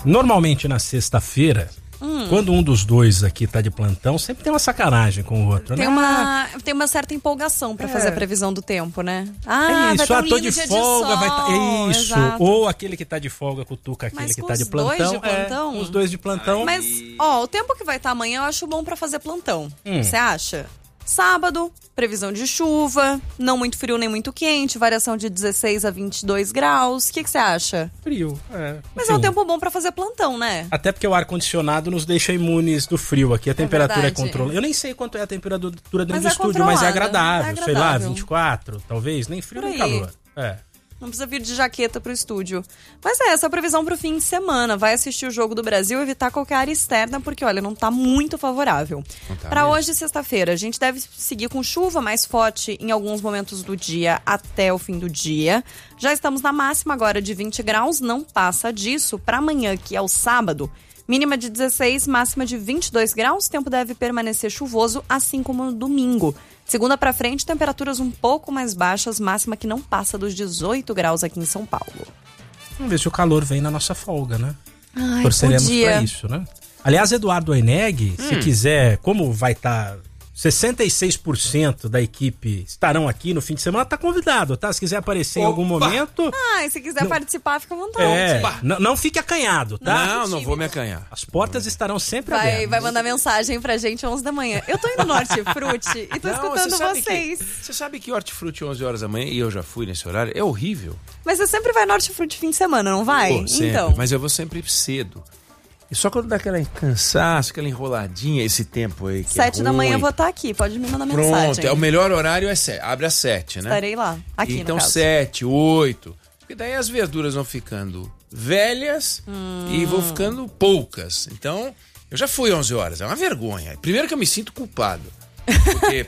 Normalmente na sexta-feira, quando um dos dois aqui tá de plantão, sempre tem uma sacanagem com o outro, né? Tem uma certa empolgação pra fazer a previsão do tempo, né? É isso, vai ter tô de folga, vai tá... Isso. Exato. Ou aquele que tá de folga cutuca aquele que tá de plantão. Dois de plantão? Os dois de plantão. Mas, o tempo que vai estar amanhã eu acho bom pra fazer plantão. Você acha? Sábado, previsão de chuva, não muito frio nem muito quente, variação de 16 a 22 graus. O que você acha? Frio, Mas é um tempo bom pra fazer plantão, né? Até porque o ar-condicionado nos deixa imunes do frio. Aqui a temperatura é verdade. controlada. Eu nem sei quanto é a temperatura dentro do estúdio, controlada, mas é agradável. Sei lá, 24, 24, talvez. Nem frio nem calor. Não precisa vir de jaqueta pro estúdio. Mas essa é a previsão pro fim de semana. Vai assistir o Jogo do Brasil e evitar qualquer área externa, porque, olha, não tá muito favorável. Pra hoje, sexta-feira, a gente deve seguir com chuva mais forte em alguns momentos do dia até o fim do dia. Já estamos na máxima agora de 20 graus, não passa disso. Pra amanhã, que é o sábado, mínima de 16, máxima de 22 graus. O tempo deve permanecer chuvoso, assim como no domingo. Segunda pra frente, temperaturas um pouco mais baixas, máxima que não passa dos 18 graus aqui em São Paulo. Vamos ver se o calor vem na nossa folga, né? Ai, torceremos podia. pra isso, né? Aliás, Eduardo Oeneg, se quiser, como vai estar 66% da equipe estarão aqui no fim de semana, tá convidado, tá? Se quiser aparecer em algum momento... E se quiser participar, fica à vontade. Não fique acanhado, tá? Não vou me acanhar. As portas estarão sempre abertas. Vai mandar mensagem pra gente 11 da manhã. Eu tô indo no Hortifruti e tô escutando vocês. Você sabe que Hortifruti 11 horas da manhã, e eu já fui nesse horário, é horrível. Mas você sempre vai no Hortifruti fim de semana, não vai? Sempre, então. mas eu vou sempre cedo. E só quando dá aquela cansaço, aquela enroladinha, esse tempo aí que 7 é da manhã eu ruim. vou estar aqui, pode me mandar Pronto, mensagem. o melhor horário abre às 7, né? Estarei lá, aqui então no caso. 7, 8, porque daí as verduras vão ficando velhas e vão ficando poucas. Então, eu já fui 11 horas, é uma vergonha. Primeiro que eu me sinto culpado, porque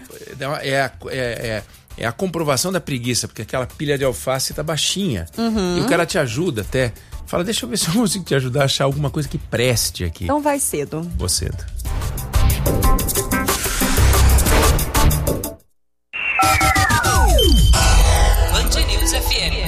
é a comprovação da preguiça, porque aquela pilha de alface tá baixinha e o cara te ajuda até. Fala, deixa eu ver se eu consigo te ajudar a achar alguma coisa que preste aqui. Então vai cedo. Vou cedo. Band News FM.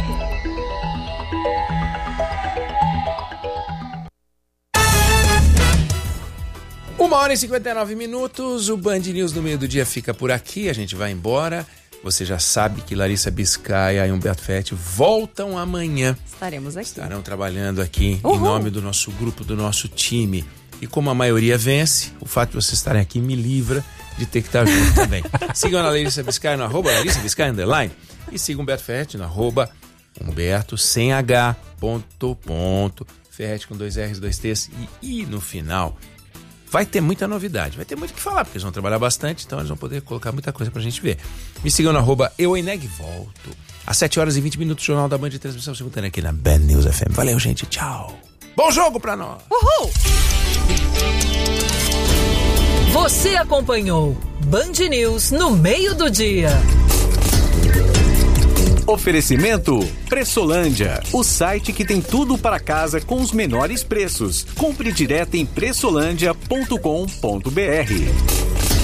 Uma hora e 59 minutos, o Band News no meio do dia fica por aqui, a gente vai embora. Você já sabe que Larissa Biscaia e Humberto Ferretti voltam amanhã. Estaremos aqui. Estarão trabalhando aqui em nome do nosso grupo, do nosso time. E como a maioria vence, o fato de vocês estarem aqui me livra de ter que estar junto também. Sigam a Larissa Biscaia no @ Larissa Biscaia _ e sigam o Humberto Ferretti no @ Humberto sem H, ponto, Ferretti com 2 R's, 2 T's e I no final. Vai ter muita novidade, vai ter muito o que falar, porque eles vão trabalhar bastante, então eles vão poder colocar muita coisa pra gente ver. Me sigam no @ Eueneg, volto. Às 7 horas e 20 minutos, Jornal da Band de transmissão simultânea aqui na Band News FM. Valeu, gente, tchau. Bom jogo pra nós! Uhul! Você acompanhou Band News no meio do dia. Oferecimento Pressolândia, o site que tem tudo para casa com os menores preços. Compre direto em pressolândia.com.br.